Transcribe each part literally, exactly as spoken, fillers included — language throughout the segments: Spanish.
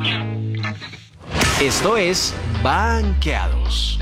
Esto es Banqueados.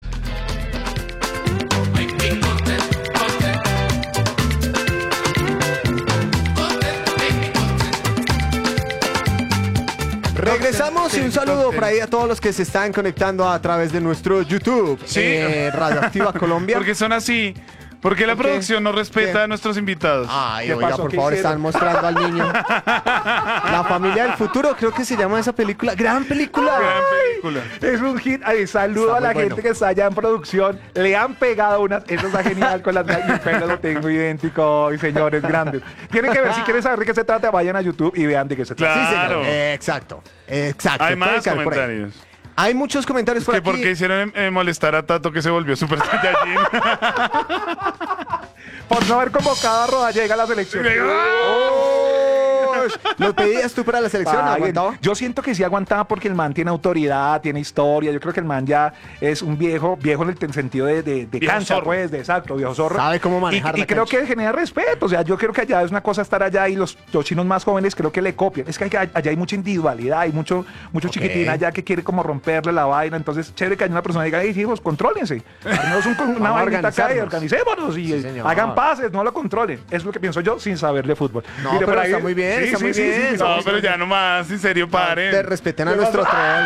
Regresamos y un saludo por ahí a todos los que se están conectando a través de nuestro YouTube. Sí. eh, Radioactiva Colombia. Porque son así. Porque la ¿Por qué? producción no respeta ¿Qué? a nuestros invitados. Ay, ¿Qué oiga, pasó? por ¿Qué favor, hicieron? están mostrando al niño. La familia del futuro, creo que se llama esa película. Gran película. Gran película. Es un hit. Ay, saludo Está a la muy bueno. gente que está allá en producción. Le han pegado unas. Eso está genial con las mi pelo lo tengo idéntico. Y señores grandes. Tienen que ver, si quieren saber de qué se trata, vayan a YouTube y vean de qué se trata. Claro. Sí, señor. Eh, exacto. Exacto. Hay más Pueden caer por ahí. comentarios. Hay muchos comentarios por Que aquí. porque hicieron eh, molestar a Tato que se volvió Super Saiyajin. Por no haber convocado a Rodallega a la selección. ¿Lo pedías tú para la selección? Paguen. ¿Aguantaba? Yo siento que sí aguantaba porque el man tiene autoridad, tiene historia. Yo creo que el man ya es un viejo, viejo en el sentido de, de, de Viejo cancha, zorro. pues, de exacto, viejo zorro. Sabe cómo manejar Y, y la creo cancha. que genera respeto. O sea, yo creo que allá es una cosa estar allá y los, los chinos más jóvenes creo que le copian. Es que hay- allá hay mucha individualidad, hay mucho, mucho Ok. chiquitín allá que quiere como romperle la vaina. Entonces, chévere que haya una persona que diga, hey, hijos, contrólense. Armemos un- una Vamos a vainita acá y organizarnos. organicémonos y Sí, eh, señor. hagan pases, no lo controlen. Es lo que pienso yo sin saber de fútbol. No, Mire, pero por ahí- está muy bien, está muy bien. No, pero ya nomás, en serio, Te paren. respeten a nuestro troll.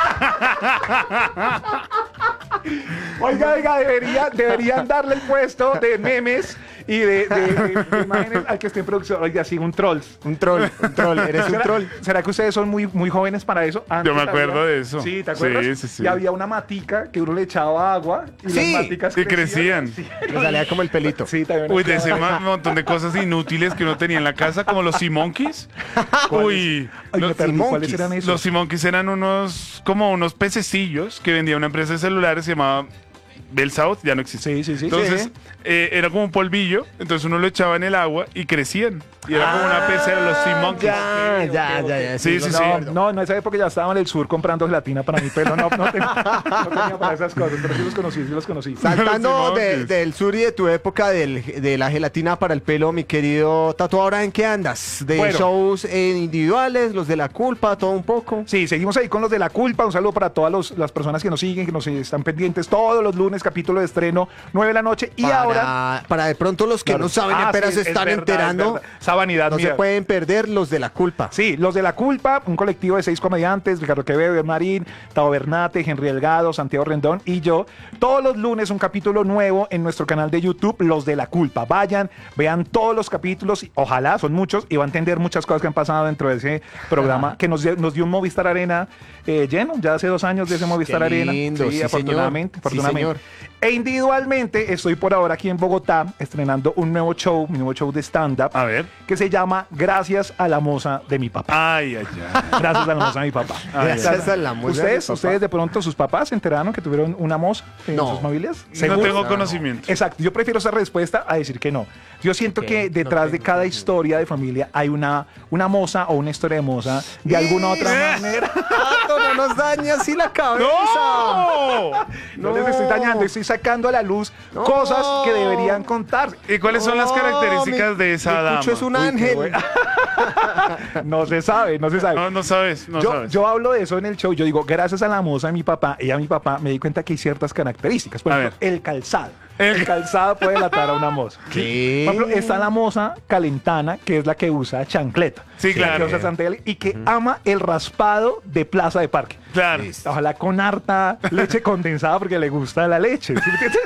Oiga, oiga, debería, deberían darle el puesto de memes y de, de- de- de imágenes al que esté en producción. Oiga, sí, un troll. Un troll, un troll, eres un ¿Será, troll. ¿Será que ustedes son muy, muy jóvenes para eso? Antes Yo me acuerdo había- de eso. Sí, ¿te acuerdas? Sí, sí, sí. Y había una matica que uno le echaba agua y Sí, las maticas y crecían. Sí, Le salía como el pelito. sí, también. Uy, de ese ma- montón de cosas inútiles que uno tenía en la casa, como los Sea Monkeys. Uy, Ay, los, me perdí, ¿cuáles Monkeys. eran esos? los Sea Monkeys eran unos, como unos pececillos que vendía una empresa de celulares, se llamaba Bell South, ya no existe. Sí, sí, sí. Entonces, Sí. eh, era como un polvillo, entonces uno lo echaba en el agua y crecían. Y era como una pecera de los Sea Monkeys. Ya, ya, ya, ya. Sí, sí, sí. No, no, no, esa época ya estaba en el sur comprando gelatina para mi pelo. No, no tenía, no tenía para esas cosas, pero sí los conocí, sí los conocí. Saltando Los de- Monkeys. del sur y de tu época del- de la gelatina para el pelo, mi querido Tato, ¿ahora en qué andas? ¿De Bueno. shows eh, individuales, los de la culpa, todo un poco? Sí, seguimos ahí con los de la culpa. Un saludo para todas los- las personas que nos siguen, que nos están pendientes todos los lunes, capítulo de estreno, nueve de la noche. Y para, ahora. para de pronto los que Claro. no saben, Ah, apenas sí, se es están verdad, enterando, es verdad. Esa vanidad no mía. se pueden perder los de la culpa. Sí, los de la culpa, un colectivo de seis comediantes, Ricardo Quevedo, Eder Marín, Tavo Bernate, Henry Delgado, Santiago Rendón y yo. Todos los lunes un capítulo nuevo en nuestro canal de YouTube, Los de la Culpa. Vayan, vean todos los capítulos, y ojalá, son muchos, y va a entender muchas cosas que han pasado dentro de ese programa que nos, dio- nos dio un Movistar Arena eh, lleno, ya hace dos años de ese Movistar Arena. lindo, sí, afortunadamente, señor. Sí, afortunadamente. E individualmente estoy por ahora aquí en Bogotá estrenando un nuevo show, mi nuevo show de stand-up, A ver. que se llama Gracias a la moza de mi papá. Ay, ay, ay. Gracias a la moza de mi papá. Gracias a la moza de ¿Ustedes, mi papá. ustedes de pronto, sus papás se enteraron que tuvieron una moza en No. sus familias? No ¿Seguro? tengo No, conocimiento. Exacto, yo prefiero esa respuesta a decir que no. Yo siento Ok, que no detrás de tengo cada conocimiento. historia de familia hay una, una moza o una historia de moza de alguna otra ¡Eh! manera. Tato, no nos dañe así la cabeza. ¡No! No les estoy dañando, estoy sacando a la luz No. cosas que deberían contarse. ¿Y cuáles son las No, características mi- de esa mi dama? Cucho es un Uy, qué ángel. bueno. No se sabe, no se sabe. No, no sabes, no yo, sabes. yo hablo de eso en el show. Yo digo, gracias a la moza de mi papá y a mi papá, me di cuenta que hay ciertas características. Por A ejemplo, el calzado. El- El calzado puede delatar a una moza. ¿Qué? Por ejemplo, está la moza calentana, que es la que usa chancleta. Sí, La claro. que usa sandalias y que ama el raspado de plaza de parque. Claro. Listo. Ojalá con harta leche condensada porque le gusta la leche. ¿Sí me entiendes?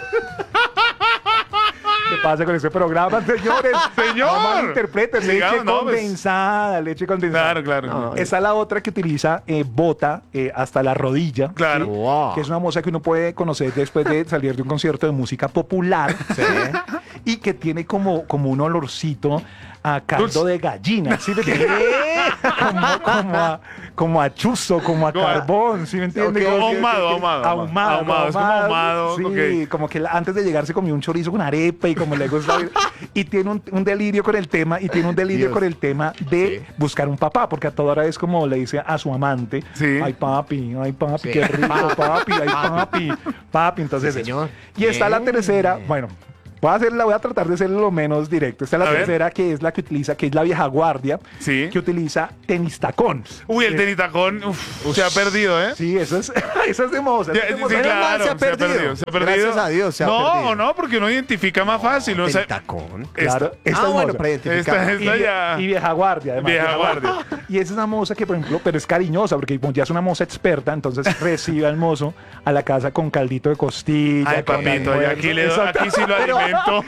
¿Qué pasa con este programa, señores? Señor. No malinterpreten, leche Sigamos, no, pues. condensada, leche condensada. Claro, claro. No. Esa es la otra que utiliza eh, bota eh, hasta la rodilla. Claro. ¿sí? Wow. Que es una moza que uno puede conocer después de salir de un concierto de música popular. Y que tiene como, como un olorcito a caldo Dulce. de gallina. ¿Sí me entiendes? Como, como a, como a chuzo, como a Como a- carbón. ¿Sí me entiendes? Ok, Como que- ahumado, que- ahumado, Ahumado. ahumado, es como ahumado, Sí, ok. como que la- antes de llegar se comió un chorizo con arepa y como le gusta. Y tiene un, un delirio con el tema, y tiene un delirio Dios. con el tema de Sí. buscar un papá, porque a toda hora es como le dice a su amante, Sí. ay papi, ay papi, Sí. qué rico, papi, ay papi, papi. Entonces, Sí, eso. señor. Y está la Bien. tercera, bueno, Voy a, hacerla, voy a tratar de ser lo menos directo. Esta es la A ver. tercera, que es la que utiliza, que es la vieja guardia, Sí. que utiliza tenis tacón. Uy, el tenitacón uf, se ha perdido, ¿eh? Sí, eso es, eso es de moza. Ya, eso es de sí, moza. Menos mal, claro, se ha perdido. se ha perdido. Gracias a Dios, se ha no, perdido. no, porque uno identifica más fácil. ¿No? O sea, Tacón. Claro, esta- esta Ah, es bueno, moza. para identificar. Esta- Y, esta vie- ya- y vieja guardia, además. Vieja guardia. Y esa es una moza que, por ejemplo, pero es cariñosa, porque como ya es una moza experta, entonces recibe al mozo a la casa con caldito de costilla. Ay, con papito, y almuerzo. aquí, le, Exacto. aquí sí lo alimento.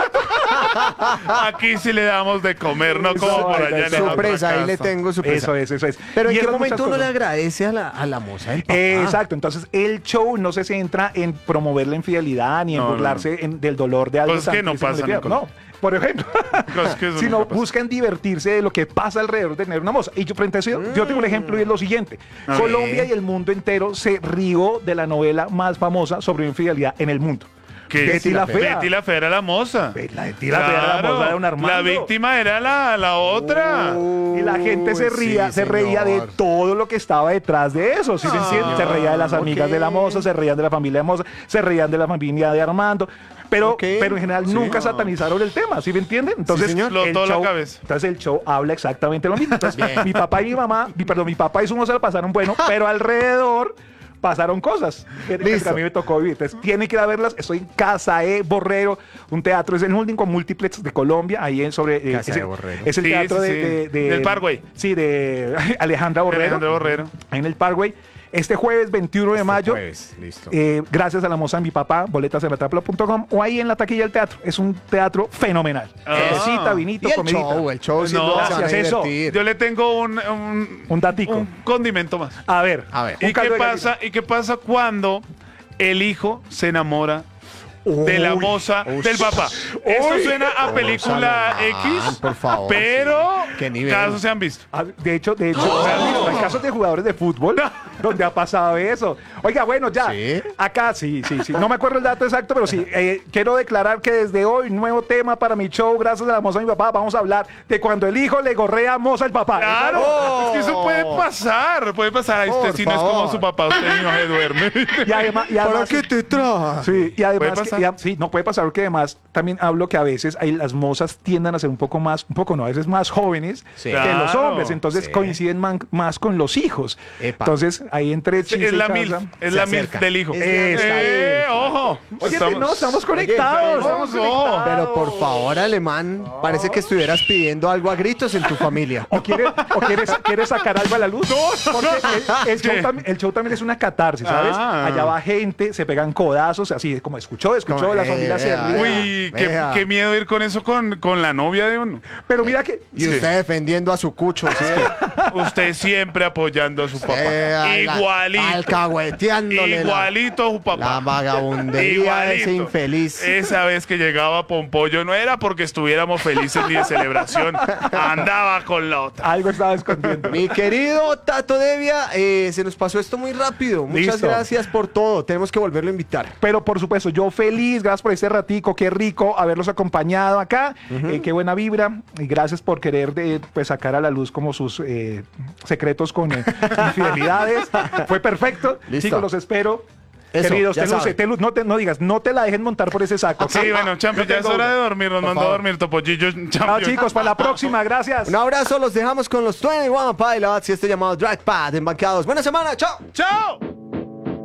Aquí sí le damos de comer, no como Eso, por ay, allá en eso. la otra Sorpresa, ahí le casa. tengo sorpresa. Eso es, eso es. Pero Y ¿en qué esas momento muchas uno le cosas. agradece a la, a la moza del papá? Eh, Exacto, entonces el show no se centra en promover la infidelidad ni en No, no, burlarse en- del dolor de algo. Cosas que tan no triste como pasan, la infidelidad. Nicolás. No, por ejemplo, Cosas que eso sino nunca pasa. buscan divertirse de lo que pasa alrededor de tener una moza. Y yo frente a eso, yo tengo un ejemplo y es lo siguiente. A Colombia ver. y el mundo entero se rió de la novela más famosa sobre infidelidad en el mundo. ¿Qué? Betty la Fea. Betty la Fea era la moza. Betty la- Betty la Fea era la moza de un Armando. La víctima era la, la otra. Y la gente se Uy, ría, sí, se reía de señor. todo lo que estaba detrás de eso. ¿Sí me entiendes? Se reía de las amigas ok. de la moza, se reían de la familia de moza, se reían de la familia de Armando. Pero, Ok. pero en general Sí. nunca satanizaron el tema, ¿sí me entienden? Entonces, señor. el Explotó la show, cabeza. entonces el show habla exactamente lo mismo. Entonces, Bien. mi papá y mi mamá, mi, perdón, mi papá y su moza la pasaron bueno, pero alrededor pasaron cosas que, que Listo. a mí me tocó vivir. Entonces, tienen que ir a verlas. Estoy en Casa E Borrero, un teatro, es el único multiplex de Colombia, ahí en sobre... eh, Casa es, E el- Borrero. es el Sí, teatro sí, de, sí. de- de- Del Parkway. Sí, de Alejandra Borrero. Alejandra Borrero. Ahí en el Parkway. Este jueves veintiuno de mayo. Jueves, listo. eh, gracias a la moza de mi papá, boletas en latapla punto com o ahí en la taquilla del teatro. Es un teatro fenomenal. Ah. Cervecita, vinito, Y el comidita. show, el show sin No, duda se van a gracias, eso. divertir. Yo le tengo un, un, Un datico. un condimento más. A ver. A ver. un ¿Y caldo qué, de gallina. pasa, ¿Y qué pasa cuando el hijo se enamora de la Uy, moza uy. del papá? Esto Uy. suena a película Salomán, X, por favor, pero sí. ¿Qué nivel? casos se han visto. Ah, De hecho, de hecho, hay casos de jugadores de fútbol donde ha pasado eso. Oiga, bueno, ya. ¿Sí? Acá sí, sí, sí. No me acuerdo el dato exacto, pero sí. eh, quiero declarar que desde hoy, nuevo tema para mi show, gracias a la moza de mi papá, vamos a hablar de cuando el hijo le gorrea a moza al papá. Claro, Oh. es que eso puede pasar, puede pasar. Ay, usted Por si no es como favor. su papá, usted no se duerme. Y además, y ¿Para además qué te traes? Sí, y además, ¿Puede que- pasar? y a- sí, no puede pasar porque además también hablo que a veces hay, las mozas tienden a ser un poco más, un poco no, a veces más jóvenes Sí. que los Claro. hombres, entonces Sí. coinciden man- más con los hijos. Epa. Entonces ahí entre chiste Es y la casa- MILF, es se la acerca. MILF del hijo. Es la Eh, MILF. ojo. Oye, no, estamos conectados, estamos ojo. conectados. Pero por favor, alemán, parece que estuvieras pidiendo algo a gritos en tu familia. ¿O quieres, o quieres, quieres sacar algo a la luz? Porque el, el show ¿Qué? tam- el show también es una catarsis, ¿sabes? Ah. Allá va gente, se pegan codazos, así como escuchó, escuchó, Como, la eh, familia se vea, ríe. Uy, qué, Vea. qué miedo ir con eso con, con la novia de uno. Pero mira que... Y usted defendiendo a su cucho, ¿sí? Usted siempre apoyando a su papá. Eh, Igualito. Alcahueteándole la, Igualito a su papá. la vagabundería de ese Igualito. infeliz. Esa vez que llegaba Pompollo no era porque estuviéramos felices ni de celebración. Andaba con la otra. Algo estaba escondiendo. Mi querido Tato Devia, eh, se nos pasó esto muy rápido. Muchas Listo. gracias por todo. Tenemos que volverlo a invitar. Pero por supuesto, yo feliz, gracias por este ratico, qué rico haberlos acompañado acá, eh, qué buena vibra, y gracias por querer de, pues, sacar a la luz como sus eh, secretos con eh, infidelidades. Fue perfecto. Listo. Chicos, los espero. Eso, Queridos, ya te luce, saben. te lu- no, te, no digas, no te la dejen montar por ese saco. Sí, bueno, Champion, Yo ya es tengo hora de una. dormir. Nos Por mandó a favor. dormir Topollillo Chao, Champion. chicos, para la próxima, gracias. Un abrazo, los dejamos con los veintiuno Pilots y este llamado Drag Pad en Banqueados. Buena semana, chao. ¡Chao!